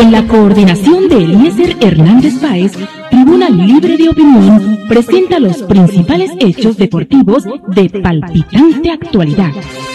Con la coordinación de Eliezer Hernández Páez, Tribuna Libre de Opinión presenta los principales hechos deportivos de palpitante actualidad.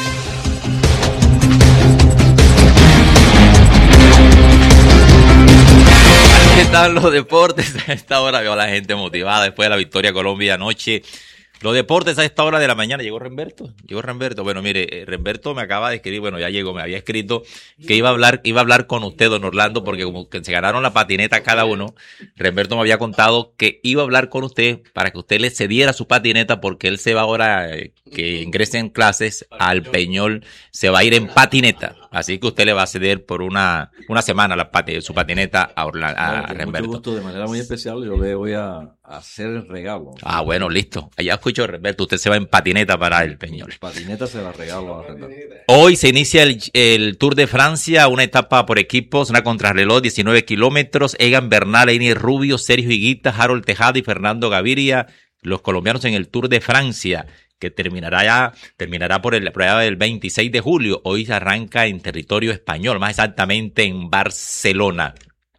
¿Qué tal los deportes? A esta hora veo a la gente motivada después de la victoria de Colombia anoche. Los deportes a esta hora de la mañana. ¿Llegó Remberto? Bueno, mire, Remberto me acaba de escribir, bueno, ya llegó, me había escrito que iba a hablar con usted, don Orlando, porque como que se ganaron la patineta cada uno, Remberto me había contado que iba a hablar con usted para que usted le cediera su patineta, porque él se va ahora, que ingrese en clases al Peñol, se va a ir en patineta. Así que usted le va a ceder por una semana su patineta a Remberto. Mucho gusto, de manera muy especial, yo le voy a hacer el regalo. Ah, bueno, listo. Allá escucho, Remberto, usted se va en patineta para el Peñol. Patineta se la regalo a Remberto. Hoy se inicia el Tour de Francia, una etapa por equipos, una contrarreloj, 19 kilómetros. Egan Bernal, Eini Rubio, Sergio Higuita, Harold Tejada y Fernando Gaviria, los colombianos en el Tour de Francia, que terminará por la prueba del 26 de julio. Hoy se arranca en territorio español, más exactamente en Barcelona.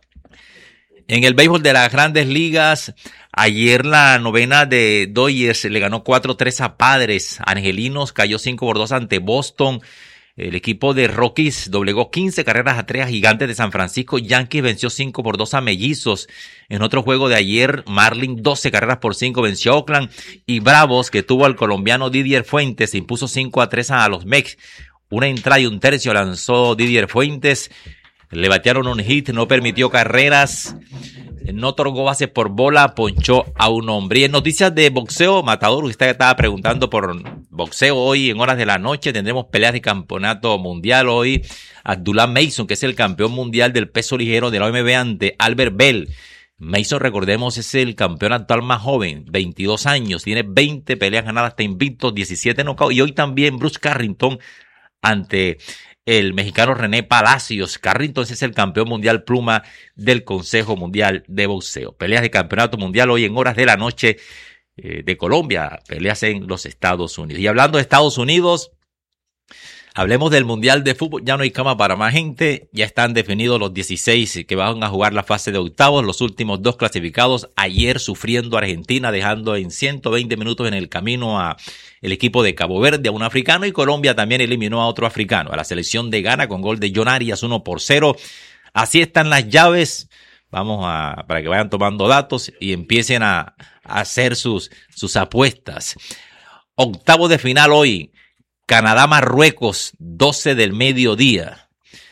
En el béisbol de las Grandes Ligas, ayer la novena de Dodgers le ganó 4-3 a Padres. Angelinos cayó 5-2 ante Boston. El equipo de Rockies doblegó 15 carreras a 3 a Gigantes de San Francisco. Yankees venció 5-2 a Mellizos. En otro juego de ayer, Marlins 12 carreras por 5 venció a Oakland. Y Bravos, que tuvo al colombiano Didier Fuentes, se impuso 5-3 a los Mex. Una entrada y un tercio lanzó Didier Fuentes. Le batearon un hit, no permitió carreras, no otorgó bases por bola, ponchó a un hombre. Y en noticias de boxeo, Matador, usted estaba preguntando por boxeo hoy en horas de la noche. Tendremos peleas de campeonato mundial hoy. Abdullah Mason, que es el campeón mundial del peso ligero de la OMB ante Albert Bell. Mason, recordemos, es el campeón actual más joven, 22 años, tiene 20 peleas ganadas, está invicto, 17 knockouts. Y hoy también Bruce Carrington ante el mexicano René Palacios. Carrington es el campeón mundial pluma del Consejo Mundial de Boxeo. Peleas de campeonato mundial hoy en horas de la noche de Colombia. Peleas en los Estados Unidos. Y hablando de Estados Unidos, hablemos del Mundial de Fútbol. Ya no hay cama para más gente. Ya están definidos los 16 que van a jugar la fase de octavos. Los últimos 2 clasificados. Ayer sufriendo Argentina, dejando en 120 minutos en el camino a el equipo de Cabo Verde, a un africano. Y Colombia también eliminó a otro africano, a la selección de Ghana, con gol de John Arias, 1-0. Así están las llaves. Para que vayan tomando datos y empiecen a hacer sus apuestas. Octavo de final hoy. Canadá-Marruecos, 12 del mediodía.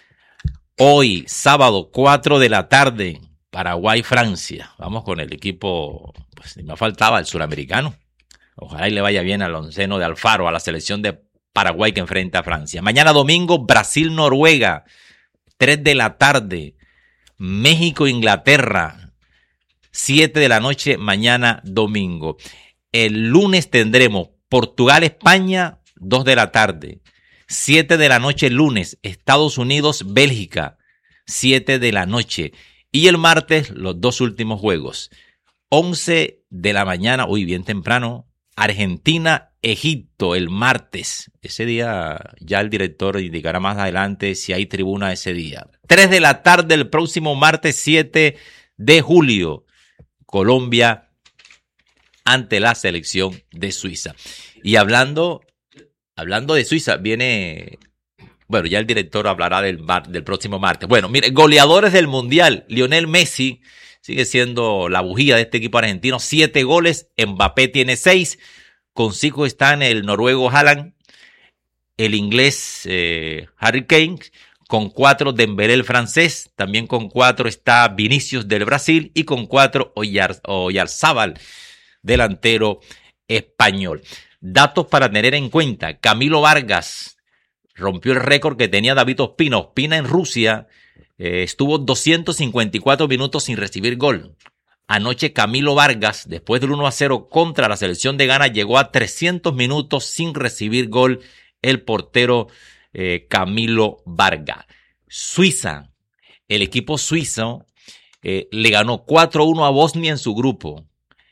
Hoy, sábado, 4 de la tarde, Paraguay-Francia. Vamos con el equipo, pues me faltaba el suramericano. Ojalá y le vaya bien al onceno de Alfaro, a la selección de Paraguay que enfrenta a Francia. Mañana domingo, Brasil-Noruega, 3 de la tarde. México-Inglaterra, 7 de la noche, mañana domingo. El lunes tendremos Portugal-España, 2 de la tarde. 7 de la noche lunes, Estados Unidos-Bélgica, 7 de la noche. Y el martes, los 2 últimos juegos. 11 de la mañana, bien temprano, Argentina-Egipto el martes. Ese día ya el director indicará más adelante si hay tribuna ese día. 3 de la tarde el próximo martes 7 de julio. Colombia ante la selección de Suiza. Y hablando de Suiza, viene, bueno, ya el director hablará del próximo martes. Bueno, mire, goleadores del Mundial. Lionel Messi sigue siendo la bujía de este equipo argentino. 7 goles, Mbappé tiene 6. Con 5 están el noruego Haaland, el inglés Harry Kane. Con 4 Dembélé el francés. También con 4 está Vinicius del Brasil. Y con 4 Oyarzábal, delantero español. Datos para tener en cuenta. Camilo Vargas rompió el récord que tenía David Ospina. Ospina en Rusia estuvo 254 minutos sin recibir gol. Anoche Camilo Vargas, después del 1-0 contra la selección de Ghana, llegó a 300 minutos sin recibir gol el portero Camilo Vargas. Suiza, el equipo suizo le ganó 4-1 a Bosnia en su grupo.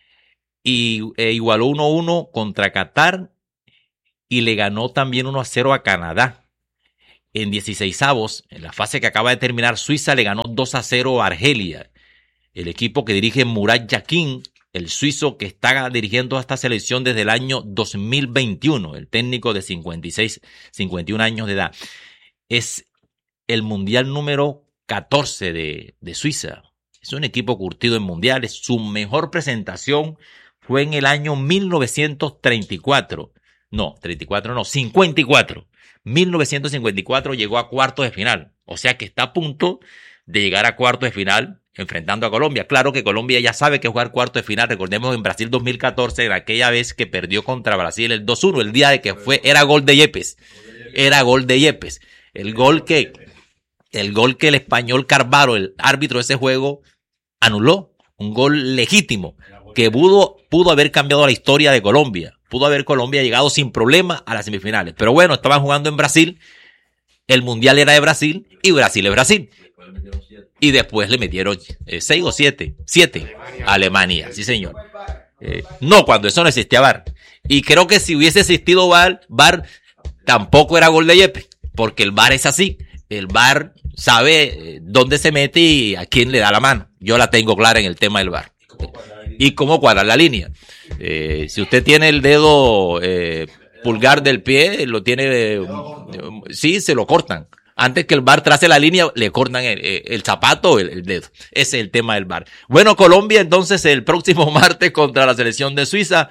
Y igualó 1-1 contra Qatar y le ganó también 1-0 a Canadá. en 16avos, en la fase que acaba de terminar, Suiza le ganó 2-0 a Argelia. El equipo que dirige Murat Yakin, el suizo que está dirigiendo a esta selección desde el año 2021, el técnico de 51 años de edad. Es el mundial número 14 de Suiza. Es un equipo curtido en mundiales. Su mejor presentación fue en el año 1934. No, 34 no, 54. 1954 llegó a cuartos de final. O sea que está a punto de llegar a cuartos de final enfrentando a Colombia. Claro que Colombia ya sabe que jugar cuartos de final. Recordemos en Brasil 2014, en aquella vez que perdió contra Brasil el 2-1, el día de que era gol de Yepes. Era gol de Yepes. El gol que el español Carvalho, el árbitro de ese juego, anuló. Un gol legítimo que pudo haber cambiado la historia de Colombia. Pudo haber Colombia llegado sin problema a las semifinales. Pero bueno, estaban jugando en Brasil. El mundial era de Brasil y Brasil es Brasil. Y después le metieron 6 o 7 a Alemania, sí señor. No, cuando eso no existía VAR. Y creo que si hubiese existido VAR tampoco era gol de Yepes, porque el VAR es así. El VAR sabe dónde se mete y a quién le da la mano. Yo la tengo clara en el tema del VAR. Y cómo cuadrar la línea. Si usted tiene el dedo pulgar del pie, lo tiene, sí, se lo cortan. Antes que el VAR trace la línea, le cortan el zapato o el dedo. Ese es el tema del VAR. Bueno, Colombia entonces el próximo martes contra la selección de Suiza.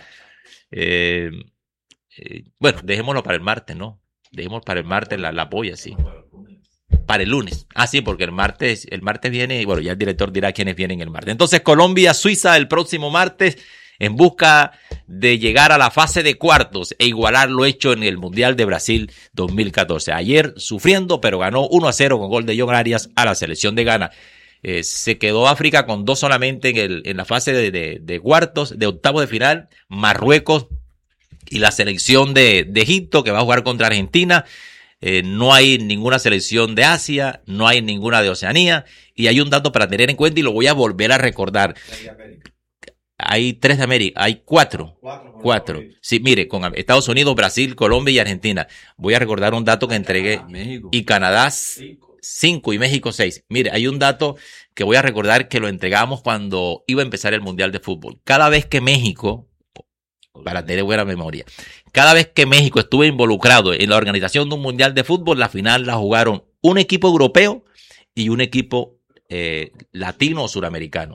Bueno, dejémoslo para el martes, ¿no? Dejemos para el martes la polla, sí. Para el lunes. Ah, sí, porque el martes viene, bueno, ya el director dirá quiénes vienen el martes. Entonces, Colombia, Suiza el próximo martes en busca de llegar a la fase de cuartos e igualar lo hecho en el Mundial de Brasil 2014. Ayer sufriendo, pero ganó 1-0 con gol de John Arias a la selección de Ghana. Se quedó África con 2 solamente en la fase de cuartos, de octavos de final, Marruecos y la selección de Egipto que va a jugar contra Argentina. No hay ninguna selección de Asia, no hay ninguna de Oceanía, y hay un dato para tener en cuenta y lo voy a volver a recordar. Hay 3 de América, hay 4. Sí, mire, con Estados Unidos, Brasil, Colombia y Argentina. Voy a recordar un dato que entregué. México. Y Canadá 5 y México 6. Mire, hay un dato que voy a recordar que lo entregamos cuando iba a empezar el Mundial de Fútbol. Cada vez que México, para tener buena memoria, cada vez que México estuvo involucrado en la organización de un Mundial de Fútbol, la final la jugaron un equipo europeo y un equipo latino o suramericano.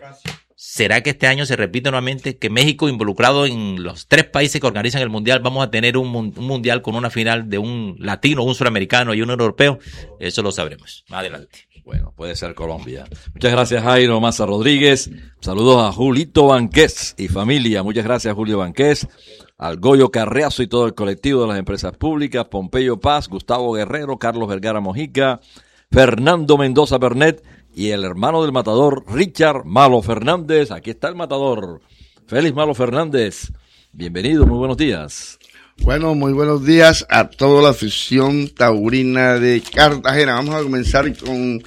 ¿Será que este año se repite nuevamente que México involucrado en los 3 países que organizan el Mundial vamos a tener un Mundial con una final de un latino, un suramericano y un europeo? Eso lo sabremos más adelante. Bueno, puede ser Colombia. Muchas gracias, Jairo Maza Rodríguez. Saludos a Julito Banqués y familia. Muchas gracias, Julio Banqués. Al Goyo Carreazo y todo el colectivo de las empresas públicas. Pompeyo Paz, Gustavo Guerrero, Carlos Vergara Mojica, Fernando Mendoza Bernet y el hermano del matador, Richard Malo Fernández. Aquí está el matador, Félix Malo Fernández. Bienvenido, muy buenos días. Bueno, muy buenos días a toda la afición taurina de Cartagena. Vamos a comenzar con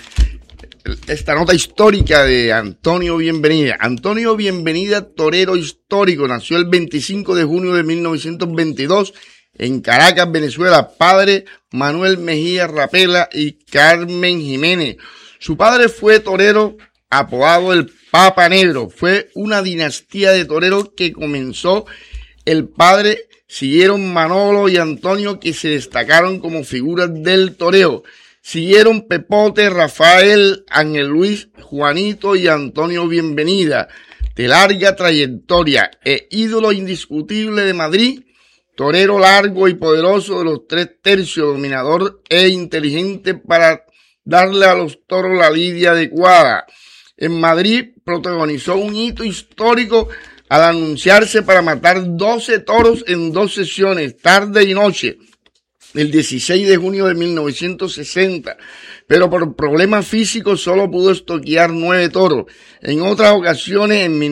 esta nota histórica de Antonio Bienvenida. Antonio Bienvenida, torero histórico, nació el 25 de junio de 1922 en Caracas, Venezuela. Padre Manuel Mejía Rapela y Carmen Jiménez. Su padre fue torero apodado el Papa Negro. Fue una dinastía de toreros que comenzó el padre. Siguieron Manolo y Antonio, que se destacaron como figuras del toreo. Siguieron Pepote, Rafael, Ángel Luis, Juanito y Antonio Bienvenida, de larga trayectoria e ídolo indiscutible de Madrid, torero largo y poderoso de los 3/3, dominador e inteligente para darle a los toros la lidia adecuada. En Madrid protagonizó un hito histórico al anunciarse para matar 12 toros en 2 sesiones, tarde y noche, el 16 de junio de 1960, pero por problemas físicos solo pudo estoquear 9 toros. En otras ocasiones, en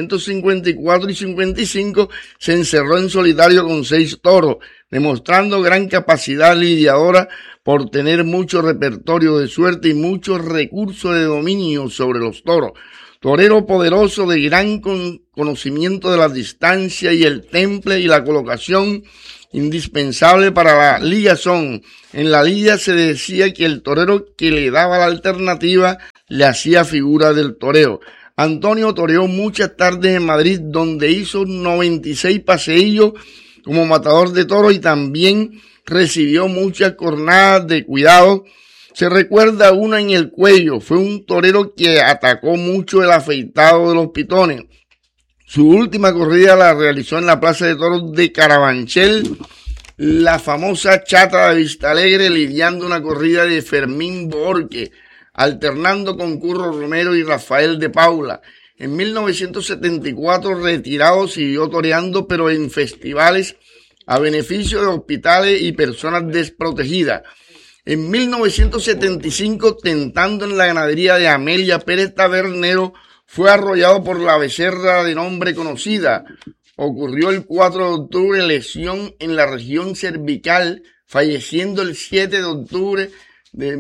1954 y 55, se encerró en solitario con 6 toros, demostrando gran capacidad lidiadora por tener mucho repertorio de suerte y muchos recursos de dominio sobre los toros. torero poderoso de gran conocimiento de la distancia y el temple y la colocación indispensable para la ligazón. En la lidia se decía que el torero que le daba la alternativa le hacía figura del toreo. Antonio toreó muchas tardes en Madrid, donde hizo 96 paseillos como matador de toros y también recibió muchas cornadas de cuidado. Se recuerda una en el cuello. Fue un torero que atacó mucho el afeitado de los pitones. Su última corrida la realizó en la Plaza de Toros de Carabanchel, la famosa Chata de Vistalegre, lidiando una corrida de Fermín Borque, alternando con Curro Romero y Rafael de Paula. En 1974, retirado, siguió toreando, pero en festivales a beneficio de hospitales y personas desprotegidas. En 1975, tentando en la ganadería de Amelia Pérez Tabernero, fue arrollado por la becerra de nombre conocida. Ocurrió el 4 de octubre, lesión en la región cervical, falleciendo el 7 de octubre de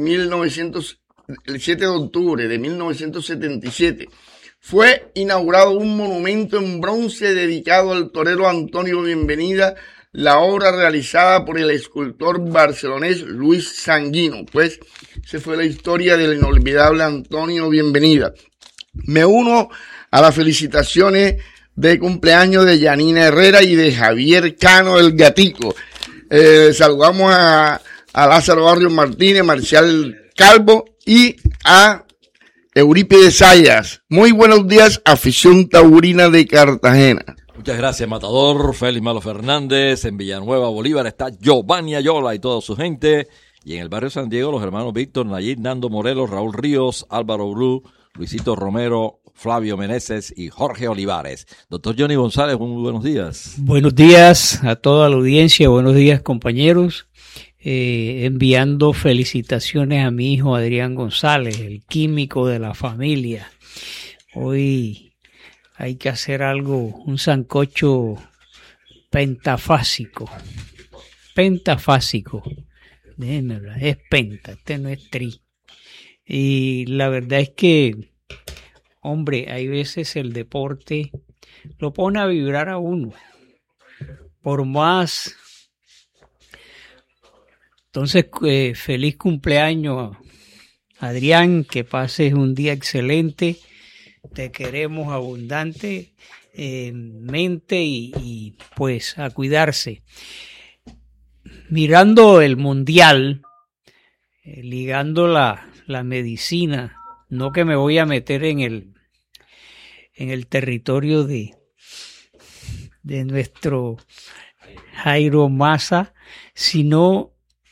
1977. Fue inaugurado un monumento en bronce dedicado al torero Antonio Bienvenida, la obra realizada por el escultor barcelonés Luis Sanguino. Pues, esa fue la historia del inolvidable Antonio Bienvenida. Me uno a las felicitaciones de cumpleaños de Yanina Herrera y de Javier Cano, el Gatico. Saludamos a Lázaro Barrios Martínez, Marcial Calvo y a Eurípides Sayas. Muy buenos días, afición taurina de Cartagena. Muchas gracias, Matador. Félix Malo Fernández. En Villanueva, Bolívar, está Giovanni Ayola y toda su gente. Y en el barrio San Diego, los hermanos Víctor, Nayib, Nando Morelos, Raúl Ríos, Álvaro Bru, Luisito Romero, Flavio Meneses y Jorge Olivares. Doctor Johnny González, muy buenos días. Buenos días a toda la audiencia, buenos días compañeros. Enviando felicitaciones a mi hijo Adrián González, el químico de la familia. Hoy hay que hacer algo, un sancocho pentafásico. Déjenme hablar, es penta, este no es tri. Y la verdad es que, hombre, hay veces el deporte lo pone a vibrar a uno. Por más. Entonces, feliz cumpleaños, Adrián, que pases un día excelente. Te queremos abundante mente y pues a cuidarse. Mirando el mundial, ligando la medicina, no que me voy a meter en el territorio de nuestro Jairo Massa, sino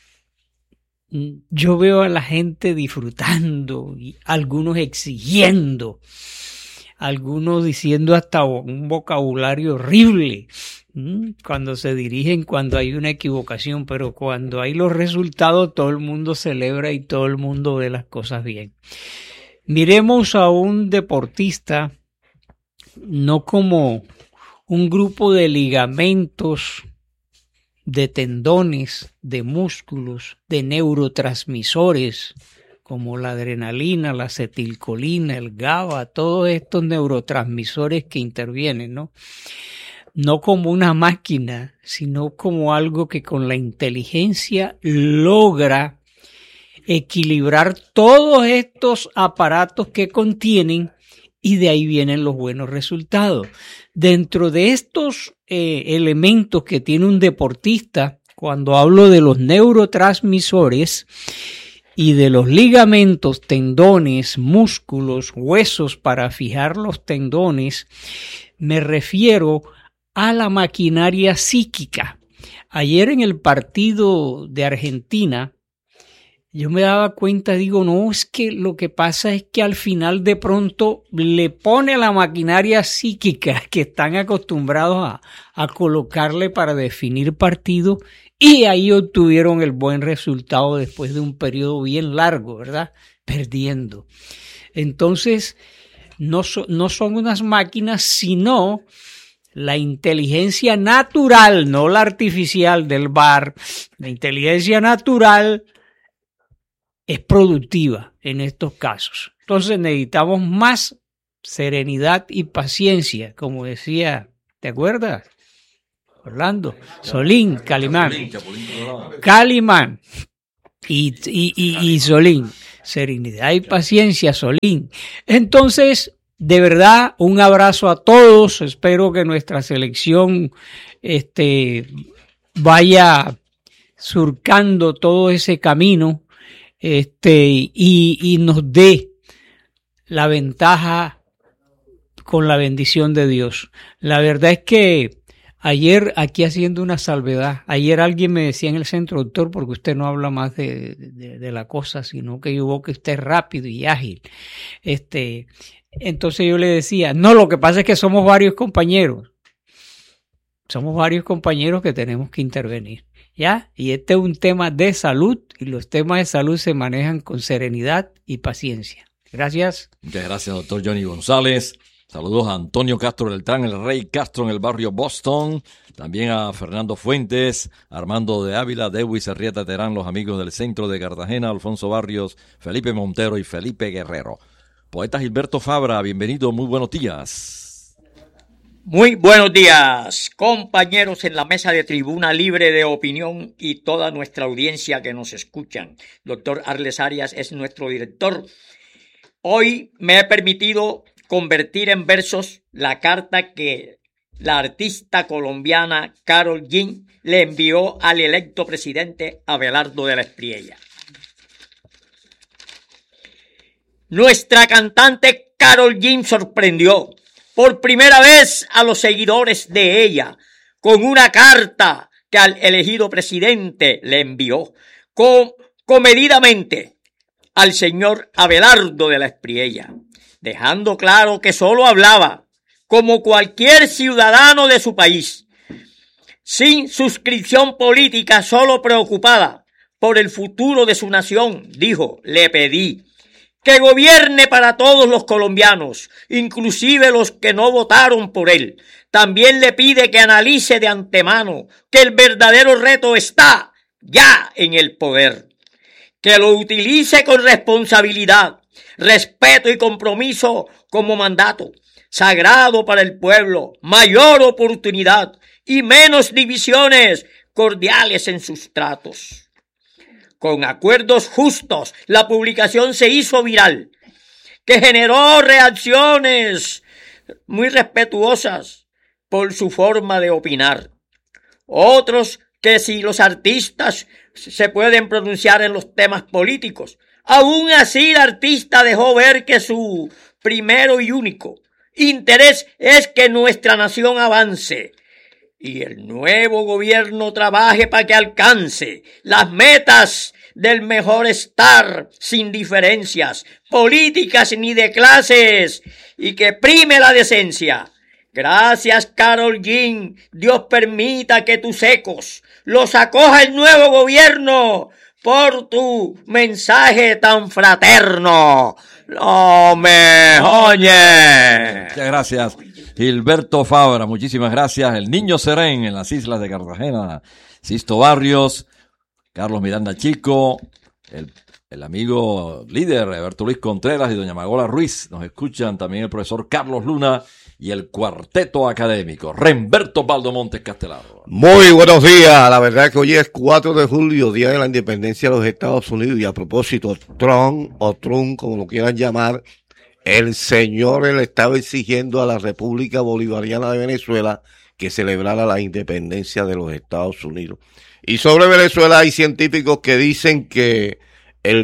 yo veo a la gente disfrutando y algunos exigiendo, algunos diciendo hasta un vocabulario horrible cuando se dirigen, cuando hay una equivocación, pero cuando hay los resultados todo el mundo celebra y todo el mundo ve las cosas bien. Miremos a un deportista no como un grupo de ligamentos, de tendones, de músculos, de neurotransmisores como la adrenalina, la acetilcolina, el GABA, todos estos neurotransmisores que intervienen, ¿no? No como una máquina, sino como algo que con la inteligencia logra equilibrar todos estos aparatos que contienen y de ahí vienen los buenos resultados. Dentro de estos elementos que tiene un deportista, cuando hablo de los neurotransmisores y de los ligamentos, tendones, músculos, huesos para fijar los tendones, me refiero a la maquinaria psíquica. Ayer en el partido de Argentina, yo me daba cuenta, digo, no, es que lo que pasa es que al final de pronto le pone a la maquinaria psíquica que están acostumbrados a colocarle para definir partido y ahí obtuvieron el buen resultado después de un periodo bien largo, ¿verdad? Perdiendo. Entonces, no son unas máquinas, sino la inteligencia natural, no la artificial del VAR, la inteligencia natural es productiva en estos casos. Entonces necesitamos más serenidad y paciencia, como decía, ¿te acuerdas? Orlando, Solín, Calimán y Solín, serenidad y paciencia, Solín. Entonces, de verdad, un abrazo a todos. Espero que nuestra selección vaya surcando todo ese camino y nos dé la ventaja con la bendición de Dios. La verdad es que ayer, aquí haciendo una salvedad, ayer alguien me decía en el centro, doctor, porque usted no habla más de la cosa, sino que yo veo que usted es rápido y ágil. Entonces yo le decía, no, lo que pasa es que somos varios compañeros que tenemos que intervenir, ¿ya? Y este es un tema de salud, y los temas de salud se manejan con serenidad y paciencia. Gracias. Muchas gracias, doctor Johnny González. Saludos a Antonio Castro Beltrán, el Rey Castro en el barrio Boston. También a Fernando Fuentes, Armando de Ávila, Dewis Arrieta Terán, los amigos del centro de Cartagena, Alfonso Barrios, Felipe Montero y Felipe Guerrero. Poeta Gilberto Fabra, bienvenido, muy buenos días. Muy buenos días, compañeros en la mesa de Tribuna Libre de Opinión y toda nuestra audiencia que nos escuchan. Doctor Arles Arias es nuestro director. Hoy me he permitido convertir en versos la carta que la artista colombiana Karol G le envió al electo presidente Abelardo de la Espriella. Nuestra cantante Karol G sorprendió por primera vez a los seguidores de ella con una carta que al elegido presidente le envió comedidamente al señor Abelardo de la Espriella, dejando claro que solo hablaba como cualquier ciudadano de su país, sin suscripción política, solo preocupada por el futuro de su nación. Dijo, le pedí que gobierne para todos los colombianos, inclusive los que no votaron por él. También le pide que analice de antemano que el verdadero reto está ya en el poder, que lo utilice con responsabilidad, respeto y compromiso como mandato sagrado para el pueblo, mayor oportunidad y menos divisiones, cordiales en sus tratos. Con acuerdos justos, la publicación se hizo viral, que generó reacciones muy respetuosas por su forma de opinar. Otros que si los artistas se pueden pronunciar en los temas políticos, aún así el artista dejó ver que su primero y único interés es que nuestra nación avance y el nuevo gobierno trabaje para que alcance las metas del mejor estar sin diferencias políticas ni de clases y que prime la decencia. Gracias, Karol G. Dios permita que tus ecos los acoja el nuevo gobierno por tu mensaje tan fraterno. ¡No me oye! Muchas gracias, Gilberto Fabra. Muchísimas gracias. El Niño Serén en las islas de Cartagena. Sisto Barrios, Carlos Miranda Chico, el amigo líder Alberto Luis Contreras y doña Magola Ruiz. Nos escuchan también el profesor Carlos Luna y el cuarteto académico, Remberto Baldo Montes Castelaro. Muy buenos días. La verdad es que hoy es 4 de julio, Día de la Independencia de los Estados Unidos. Y a propósito, Trump, o Trump, como lo quieran llamar, el señor le estaba exigiendo a la República Bolivariana de Venezuela que celebrara la independencia de los Estados Unidos. Y sobre Venezuela hay científicos que dicen que los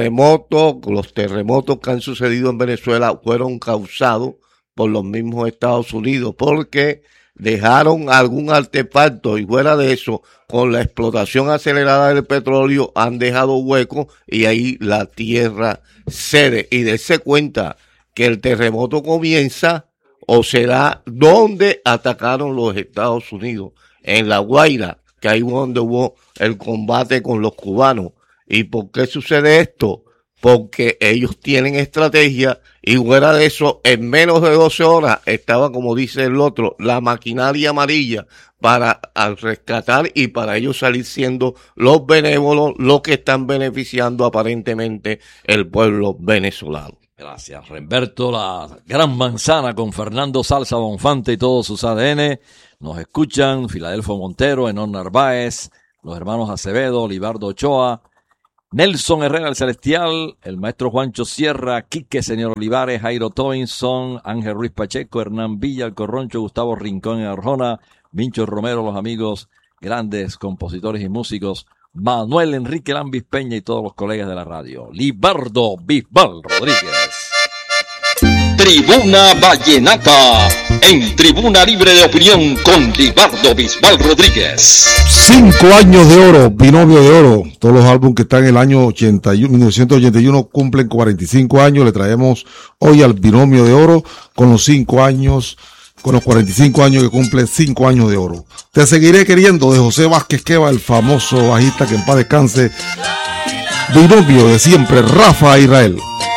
terremotos que han sucedido en Venezuela fueron causados por los mismos Estados Unidos, porque dejaron algún artefacto y fuera de eso, con la explotación acelerada del petróleo, han dejado huecos y ahí la tierra cede. Y dése cuenta que el terremoto comienza o será donde atacaron los Estados Unidos, en La Guaira, que ahí donde hubo el combate con los cubanos. ¿Y por qué sucede esto? Porque ellos tienen estrategia y fuera de eso, en menos de 12 horas estaba, como dice el otro, la maquinaria amarilla para rescatar y para ellos salir siendo los benévolos, los que están beneficiando aparentemente el pueblo venezolano. Gracias, Remberto, la gran manzana con Fernando Salsa Bonfante y todos sus ADN. Nos escuchan Filadelfo Montero, Enon Narváez, los hermanos Acevedo, Libardo Ochoa, Nelson Herrera el Celestial, el maestro Juancho Sierra, Quique Señor Olivares, Jairo Tobinson, Ángel Ruiz Pacheco, Hernán Villa, el Corroncho, Gustavo Rincón en Arjona, Vincho Romero, los amigos grandes compositores y músicos, Manuel Enrique Lambis Peña y todos los colegas de la radio. Libardo Bisbal Rodríguez. Tribuna Vallenata, en Tribuna Libre de Opinión con Libardo Bisbal Rodríguez. 5 años de oro, binomio de oro. Todos los álbumes que están en el año 1981 cumplen 45 años. Le traemos hoy al binomio de oro con los 5 años, con los 45 años que cumple 5 años de oro. Te seguiré queriendo, de José Vázquez Queva, el famoso bajista que en paz descanse. Binomio de siempre, Rafa Israel.